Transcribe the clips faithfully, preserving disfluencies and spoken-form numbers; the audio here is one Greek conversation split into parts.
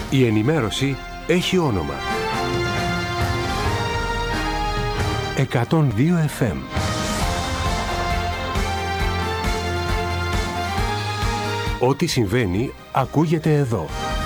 Η ενημέρωση έχει όνομα. εκατόν δύο εφ εμ. Ό,τι συμβαίνει ακούγεται εδώ.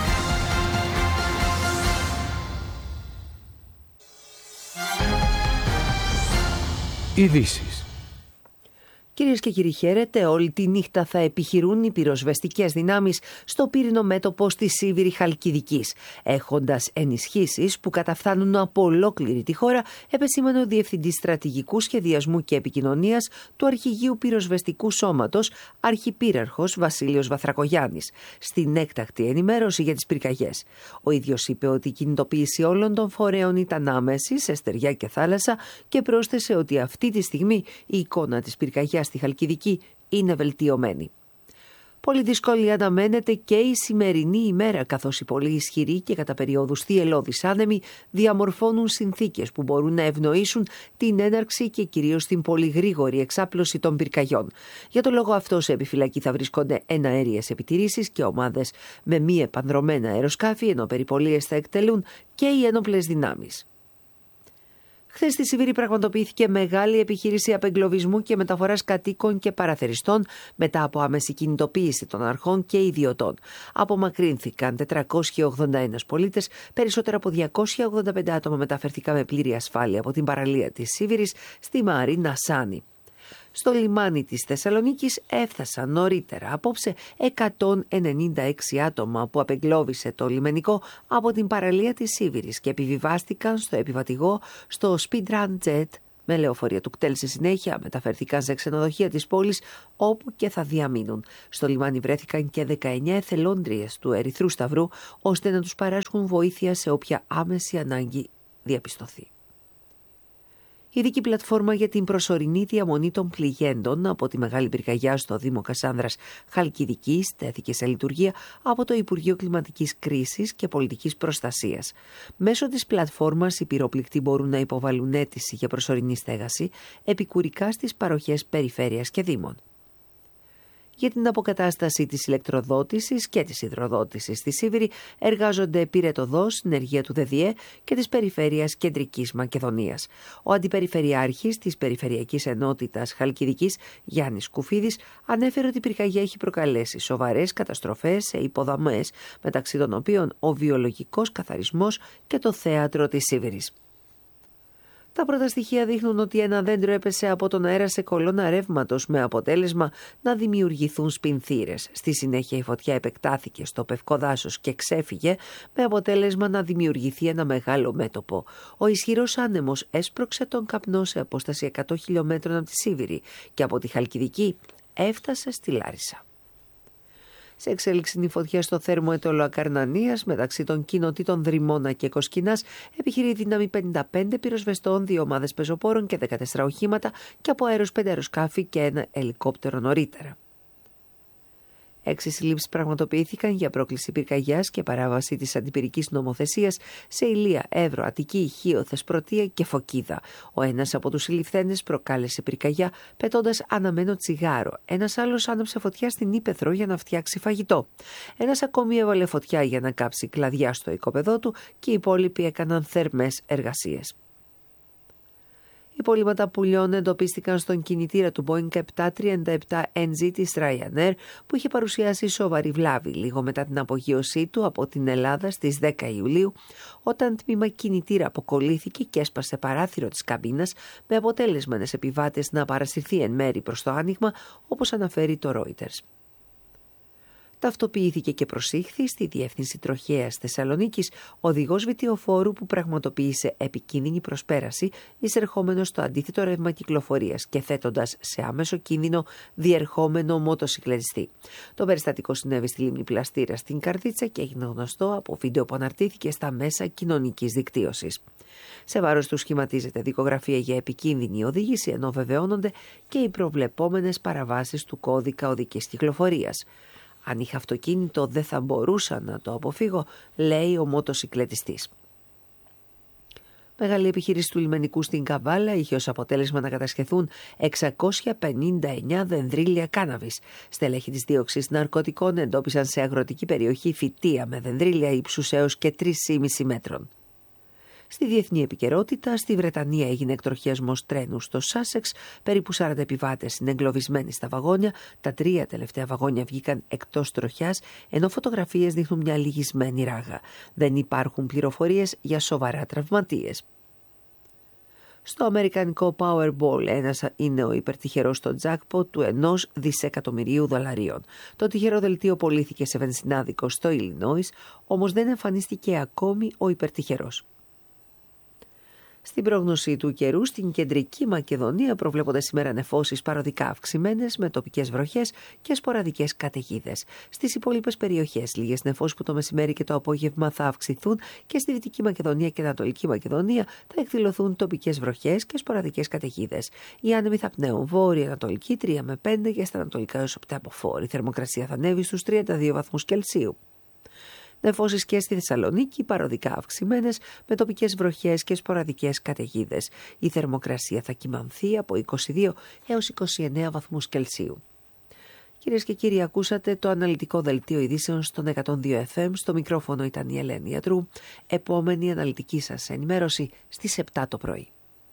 Ειδήσεις. Κυρίες και κύριοι, χαίρετε. Όλη τη νύχτα θα επιχειρούν οι πυροσβεστικές δυνάμεις στο πύρινο μέτωπο στη Σίβηρη Χαλκιδικής, έχοντας ενισχύσεις που καταφθάνουν από ολόκληρη τη χώρα, επεσήμανε ο Διευθυντής Στρατηγικού Σχεδιασμού και Επικοινωνίας του Αρχηγείου Πυροσβεστικού Σώματος, Αρχιπύραρχος Βασίλειος Βαθρακογιάννης, στην έκτακτη ενημέρωση για τις πυρκαγιές. Ο ίδιος είπε ότι η κινητοποίηση όλων των φορέων ήταν άμεση σε στεριά και θάλασσα και πρόσθεσε ότι αυτή τη στιγμή η εικόνα της πυρκαγιάς στη Χαλκιδική είναι βελτιωμένη. Πολύ δύσκολη αναμένεται και η σημερινή ημέρα, καθώς οι πολύ ισχυροί και κατά περιόδους θυελλώδεις άνεμοι διαμορφώνουν συνθήκες που μπορούν να ευνοήσουν την έναρξη και κυρίως την πολύ γρήγορη εξάπλωση των πυρκαγιών. Για τον λόγο αυτό σε επιφυλακή θα βρίσκονται εναέριες επιτηρήσεις και ομάδες με μη επανδρωμένα αεροσκάφη, ενώ περιπολίες θα εκτελούν και οι ένοπλες δυνάμεις. Χθες στη Σίβηρη πραγματοποιήθηκε μεγάλη επιχείρηση απεγκλωβισμού και μεταφοράς κατοίκων και παραθεριστών μετά από άμεση κινητοποίηση των αρχών και ιδιωτών. Απομακρύνθηκαν τετρακόσιοι ογδόντα ένα πολίτες, περισσότερα από διακόσια ογδόντα πέντε άτομα μεταφερθήκαν με πλήρη ασφάλεια από την παραλία της Σίβηρης στη Μαρίνα Σάνη. Στο λιμάνι της Θεσσαλονίκης έφτασαν νωρίτερα απόψε εκατόν ενενήντα έξι άτομα που απεγκλώβησε το λιμενικό από την παραλία της Σίβηρης και επιβιβάστηκαν στο επιβατηγό στο Speed Run Jet με λεωφορεία του ΚΤΕΛ. Στη συνέχεια μεταφερθήκαν σε ξενοδοχεία της πόλης όπου και θα διαμείνουν. Στο λιμάνι βρέθηκαν και δεκαεννιά εθελόντριες του Ερυθρού Σταυρού ώστε να τους παράσχουν βοήθεια σε όποια άμεση ανάγκη διαπιστωθεί. Η ειδική πλατφόρμα για την προσωρινή διαμονή των πληγέντων από τη μεγάλη πυρκαγιά στο Δήμο Κασάνδρας Χαλκιδικής τέθηκε σε λειτουργία από το Υπουργείο Κλιματικής Κρίσης και Πολιτικής Προστασίας. Μέσω της πλατφόρμας οι πυροπληκτοί μπορούν να υποβάλουν αίτηση για προσωρινή στέγαση επικουρικά στις παροχές περιφέρειας και δήμων. Για την αποκατάσταση της ηλεκτροδότησης και της υδροδότησης στη Σίβηρη εργάζονται πυρετοδός, συνεργεία του ΔΕΔΙΕ και της Περιφέρειας Κεντρικής Μακεδονίας. Ο Αντιπεριφερειάρχης της Περιφερειακής Ενότητας Χαλκιδικής, Γιάννης Κουφίδης, ανέφερε ότι η πυρκαγιά έχει προκαλέσει σοβαρές καταστροφές σε υποδομές, μεταξύ των οποίων ο βιολογικός καθαρισμός και το θέατρο της Σίβηρης. Τα πρώτα στοιχεία δείχνουν ότι ένα δέντρο έπεσε από τον αέρα σε κολόνα ρεύματος με αποτέλεσμα να δημιουργηθούν σπινθήρες. Στη συνέχεια η φωτιά επεκτάθηκε στο πευκό δάσος και ξέφυγε με αποτέλεσμα να δημιουργηθεί ένα μεγάλο μέτωπο. Ο ισχυρός άνεμος έσπρωξε τον καπνό σε απόσταση εκατό χιλιομέτρων από τη Σίβηρη και από τη Χαλκιδική έφτασε στη Λάρισα. Σε εξέλιξη είναι η φωτιά στο θέρμο Ετώλο Ακαρνανίας μεταξύ των κοινοτήτων Δρυμώνα και Κοσκινάς. Επιχειρεί δύναμη πενήντα πέντε πυροσβεστών, δύο ομάδες πεζοπόρων και δεκατέσσερα οχήματα και από αέρος πέντε αεροσκάφη και ένα ελικόπτερο νωρίτερα. Έξι συλλήψεις πραγματοποιήθηκαν για πρόκληση πυρκαγιάς και παράβαση της αντιπυρικής νομοθεσίας σε Ηλεία, Εύρο, Αττική, Ιχείο, Θεσπρωτεία και Φωκίδα. Ο ένας από τους συλληφθέντες προκάλεσε πυρκαγιά πετώντας αναμένο τσιγάρο. Ένας άλλος άναψε φωτιά στην ύπαιθρο για να φτιάξει φαγητό. Ένας ακόμη έβαλε φωτιά για να κάψει κλαδιά στο οικόπεδό του και οι υπόλοιποι έκαναν θερμές εργασίες. Υπολείμματα πουλιών εντοπίστηκαν στον κινητήρα του Boeing επτακόσια τριάντα επτά εν τζι της Ryanair που είχε παρουσιάσει σοβαρή βλάβη λίγο μετά την απογείωσή του από την Ελλάδα στις δέκα Ιουλίου, όταν τμήμα κινητήρα αποκολλήθηκε και έσπασε παράθυρο της καμπίνας με αποτέλεσμα ένας επιβάτης να παρασυρθεί εν μέρη προς το άνοιγμα, όπως αναφέρει το Reuters. Ταυτοποιήθηκε και προσήχθη στη Διεύθυνση Τροχέας Θεσσαλονίκης οδηγός βιτιοφόρου που πραγματοποίησε επικίνδυνη προσπέραση εισερχόμενο στο αντίθετο ρεύμα κυκλοφορίας και θέτοντας σε άμεσο κίνδυνο διερχόμενο μοτοσυκλετιστή. Το περιστατικό συνέβη στη λίμνη Πλαστήρα στην Καρδίτσα και έγινε γνωστό από βίντεο που αναρτήθηκε στα μέσα κοινωνικής δικτύωσης. Σε βάρος του σχηματίζεται δικογραφία για επικίνδυνη οδήγηση, ενώ βεβαιώνονται και οι προβλεπόμενες παραβάσεις του κώδικα οδικής κυκλοφορίας. «Αν είχα αυτοκίνητο δεν θα μπορούσα να το αποφύγω», λέει ο μοτοσυκλετιστής. Μεγάλη επιχείρηση του λιμενικού στην Καβάλα είχε ως αποτέλεσμα να κατασχεθούν εξακόσια πενήντα εννέα δενδρίλια κάναβης. Στελέχη της δίωξης ναρκωτικών εντόπισαν σε αγροτική περιοχή φυτεία με δενδρίλια ύψους έως και τρία κόμμα πέντε μέτρων. Στη διεθνή επικαιρότητα, στη Βρετανία έγινε εκτροχιασμός τρένου στο Σάσεξ. Περίπου σαράντα επιβάτες είναι εγκλωβισμένοι στα βαγόνια. Τα τρία τελευταία βαγόνια βγήκαν εκτός τροχιάς, ενώ φωτογραφίες δείχνουν μια λυγισμένη ράγα. Δεν υπάρχουν πληροφορίες για σοβαρά τραυματίες. Στο αμερικανικό Powerball ένας είναι ο υπερτυχερός στο jackpot του ενός δισεκατομμυρίου δολαρίων. Το τυχερό δελτίο πωλήθηκε σε βενζινάδικο στο Illinois, όμως δεν εμφανίστηκε ακόμη ο υπερτυχερός. Στην πρόγνωση του καιρού, στην κεντρική Μακεδονία προβλέπονται σήμερα νεφώσεις παροδικά αυξημένες με τοπικές βροχές και σποραδικές καταιγίδες. Στις υπόλοιπες περιοχές, λίγες νεφώσεις που το μεσημέρι και το απόγευμα θα αυξηθούν και στη Δυτική Μακεδονία και Ανατολική Μακεδονία θα εκδηλωθούν τοπικές βροχές και σποραδικές καταιγίδες. Οι άνεμοι θα πνέουν βόρεια-ανατολική τρία με πέντε και στα ανατολικά έως επτά από φόρ. Η θερμοκρασία θα ανέβει στους τριάντα δύο βαθμούς Κελσίου. Νεφώσεις και στη Θεσσαλονίκη παροδικά αυξημένες με τοπικές βροχές και σποραδικές καταιγίδες. Η θερμοκρασία θα κυμανθεί από είκοσι δύο έως είκοσι εννέα βαθμούς Κελσίου. Κυρίες και κύριοι, ακούσατε το αναλυτικό δελτίο ειδήσεων στον εκατόν δύο εφ εμ. Στο μικρόφωνο ήταν η Ελένη Ιατρού. Επόμενη αναλυτική σας ενημέρωση στις επτά το πρωί.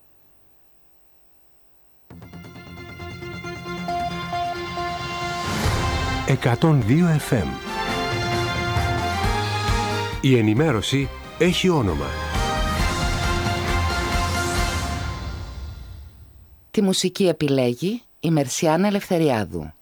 εκατόν δύο εφ εμ. Η ενημέρωση έχει όνομα. Τη μουσική επιλέγει η Μερσιάνα Ελευθεριάδου.